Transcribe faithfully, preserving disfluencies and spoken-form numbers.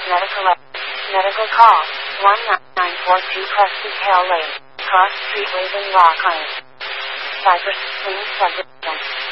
Medical Medical call. one nine four two Preston Hale Lane. Cross Street Raven Rock Lane. Cypress Swing Subdivision.